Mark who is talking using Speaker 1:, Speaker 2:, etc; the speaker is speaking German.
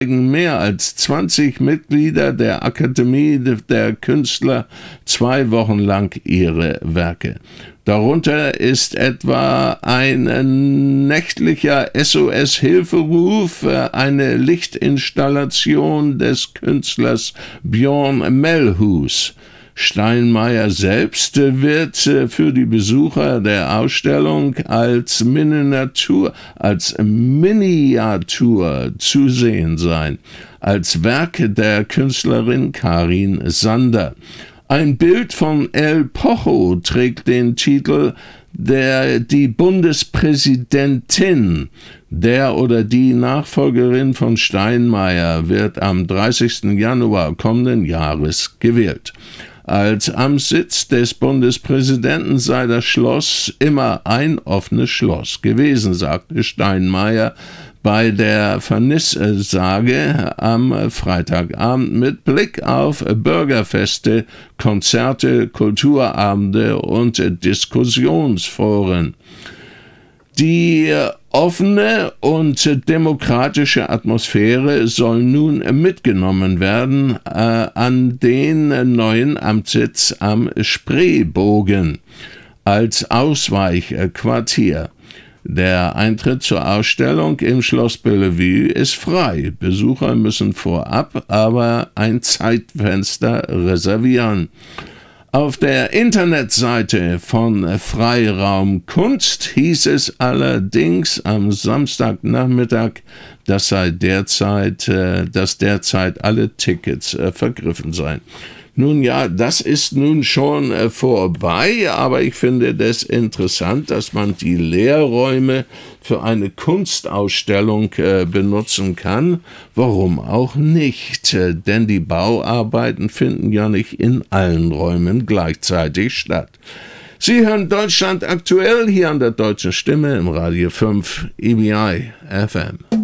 Speaker 1: mehr als 20 Mitglieder der Akademie der Künstler 2 Wochen lang ihre Werke. Darunter ist etwa ein nächtlicher SOS-Hilferuf, eine Lichtinstallation des Künstlers Björn Melhus. Steinmeier selbst wird für die Besucher der Ausstellung als Miniatur zu sehen sein, als Werk der Künstlerin Karin Sander. Ein Bild von El Pocho trägt den Titel Die Bundespräsidentin. Der oder die Nachfolgerin von Steinmeier wird am 30. Januar kommenden Jahres gewählt. Als Amtssitz des Bundespräsidenten sei das Schloss immer ein offenes Schloss gewesen, sagte Steinmeier bei der Vernissage am Freitagabend mit Blick auf Bürgerfeste, Konzerte, Kulturabende und Diskussionsforen. Die offene und demokratische Atmosphäre soll nun mitgenommen werden an den neuen Amtssitz am Spreebogen als Ausweichquartier. Der Eintritt zur Ausstellung im Schloss Bellevue ist frei. Besucher müssen vorab aber ein Zeitfenster reservieren. Auf der Internetseite von Freiraum Kunst hieß es allerdings am Samstagnachmittag, dass derzeit alle Tickets vergriffen seien. Nun ja, das ist nun schon vorbei, aber ich finde das interessant, dass man die Lehrräume für eine Kunstausstellung benutzen kann. Warum auch nicht? Denn die Bauarbeiten finden ja nicht in allen Räumen gleichzeitig statt. Sie hören Deutschland aktuell hier an der Deutschen Stimme im Radio 5 EBI FM.